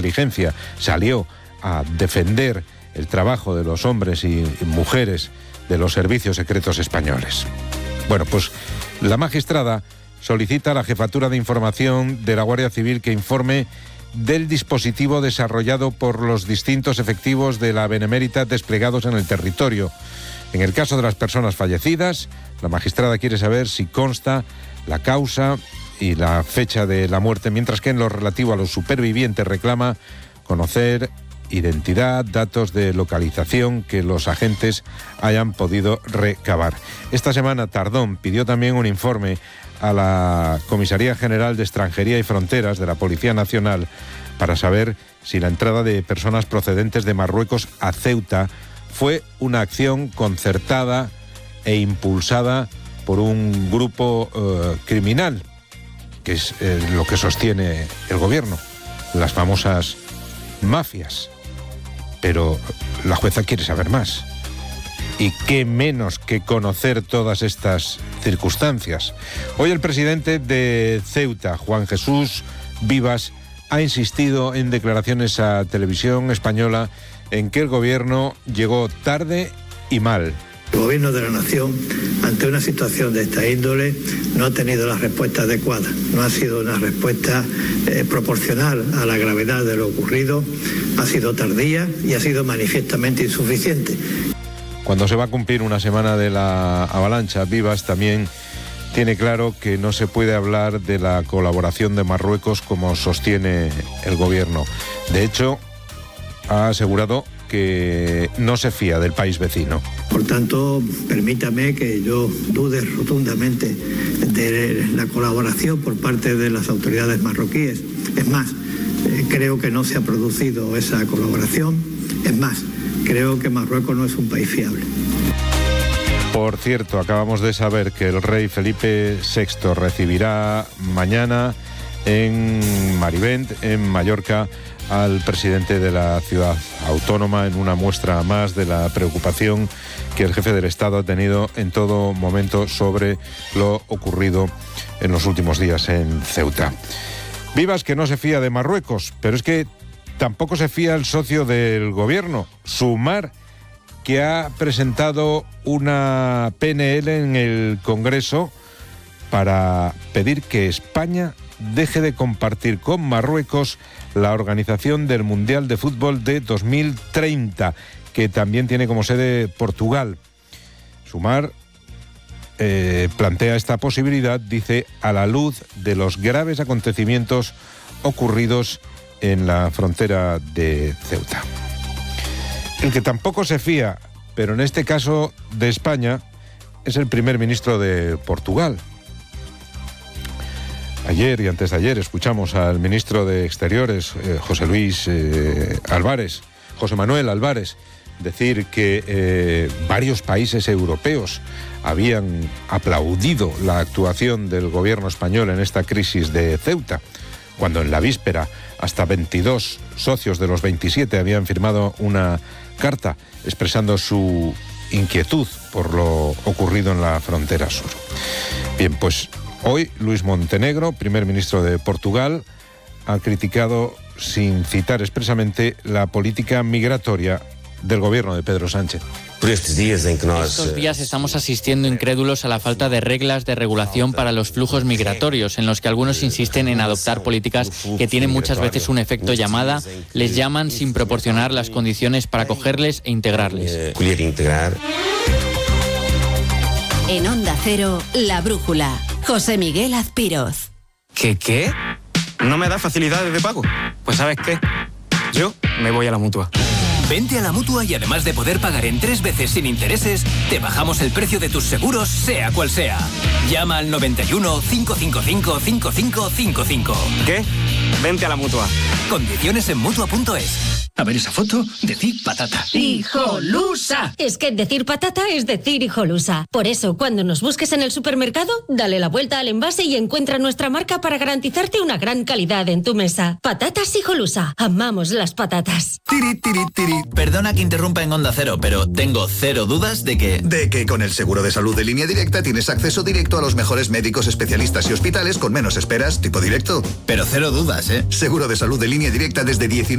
inteligencia salió a defender el trabajo de los hombres y mujeres de los servicios secretos españoles. Bueno, pues la magistrada solicita a la Jefatura de Información de la Guardia Civil que informe del dispositivo desarrollado por los distintos efectivos de la Benemérita desplegados en el territorio. En el caso de las personas fallecidas, la magistrada quiere saber si consta la causa y la fecha de la muerte, mientras que en lo relativo a los supervivientes reclama conocer identidad, datos de localización que los agentes hayan podido recabar. Esta semana Tardón pidió también un informe a la Comisaría General de Extranjería y Fronteras de la Policía Nacional para saber si la entrada de personas procedentes de Marruecos a Ceuta fue una acción concertada e impulsada por un grupo criminal, que es lo que sostiene el gobierno, las famosas mafias. Pero la jueza quiere saber más. Y qué menos que conocer todas estas circunstancias. Hoy el presidente de Ceuta, Juan Jesús Vivas, ha insistido en declaraciones a Televisión Española en que el gobierno llegó tarde y mal. El gobierno de la nación, ante una situación de esta índole, no ha tenido la respuesta adecuada. No ha sido una respuesta proporcional a la gravedad de lo ocurrido. Ha sido tardía y ha sido manifiestamente insuficiente. Cuando se va a cumplir una semana de la avalancha, Vivas también tiene claro que no se puede hablar de la colaboración de Marruecos como sostiene el gobierno. De hecho, ha asegurado que no se fía del país vecino. Por tanto, permítame que yo dude rotundamente de la colaboración por parte de las autoridades marroquíes. Es más, creo que no se ha producido esa colaboración. Es más, creo que Marruecos no es un país fiable. Por cierto, acabamos de saber que el rey Felipe VI recibirá mañana en Marivent, en Mallorca, al presidente de la ciudad autónoma, en una muestra más de la preocupación que el jefe del Estado ha tenido en todo momento sobre lo ocurrido en los últimos días en Ceuta. Vivas, que no se fía de Marruecos, pero es que tampoco se fía el socio del gobierno, Sumar, que ha presentado una PNL en el Congreso para pedir que España deje de compartir con Marruecos la organización del Mundial de Fútbol de 2030, que también tiene como sede Portugal. Sumar plantea esta posibilidad, dice, a la luz de los graves acontecimientos ocurridos en la frontera de Ceuta. El que tampoco se fía, pero en este caso de España, es el primer ministro de Portugal. Ayer y antes de ayer escuchamos al ministro de Exteriores, José Manuel Álvares, decir que varios países europeos habían aplaudido la actuación del gobierno español en esta crisis de Ceuta, cuando en la víspera hasta 22 socios de los 27 habían firmado una carta expresando su inquietud por lo ocurrido en la frontera sur. Bien, pues hoy Luis Montenegro, primer ministro de Portugal, ha criticado, sin citar expresamente, la política migratoria del gobierno de Pedro Sánchez. Estos días estamos asistiendo incrédulos a la falta de reglas de regulación para los flujos migratorios, en los que algunos insisten en adoptar políticas que tienen muchas veces un efecto llamada, les llaman sin proporcionar las condiciones para acogerles e integrarles. En Onda Cero, La Brújula, José Miguel Azpiroz. ¿Qué? ¿No me da facilidades de pago? Pues ¿sabes qué? Yo me voy a la Mutua. Vente a la Mutua y además de poder pagar en 3 veces sin intereses, te bajamos el precio de tus seguros, sea cual sea. Llama al 91 555 5555. ¿Qué? Vente a la Mutua. Condiciones en Mutua.es. A ver esa foto, decir patata. ¡Hijolusa! Es que decir patata es decir hijolusa. Por eso, cuando nos busques en el supermercado, dale la vuelta al envase y encuentra nuestra marca para garantizarte una gran calidad en tu mesa. Patatas Hijolusa. Amamos las patatas. Perdona que interrumpa en Onda Cero, pero tengo cero dudas de que con el seguro de salud de Línea Directa tienes acceso directo a los mejores médicos, especialistas y hospitales con menos esperas, tipo directo. Pero cero dudas, ¿eh? Seguro de salud de Línea Directa desde 19